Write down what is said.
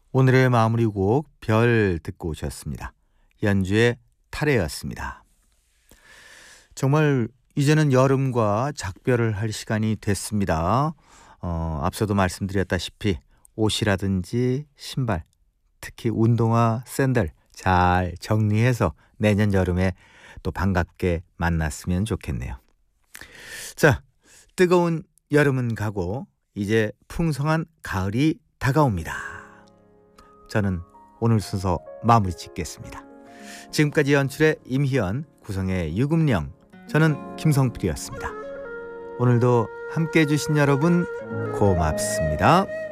오늘의 마무리곡 별 듣고 오셨습니다. 연주의 탈애였습니다. 정말 이제는 여름과 작별을 할 시간이 됐습니다. 앞서도 말씀드렸다시피 옷이라든지 신발, 특히 운동화, 샌들 잘 정리해서 내년 여름에 또 반갑게 만났으면 좋겠네요. 자, 뜨거운 여름은 가고 이제 풍성한 가을이 다가옵니다. 저는 오늘 순서 마무리 짓겠습니다. 지금까지 연출의 임희연, 구성의 유금령, 저는 김성필이었습니다. 오늘도 함께해 주신 여러분 고맙습니다.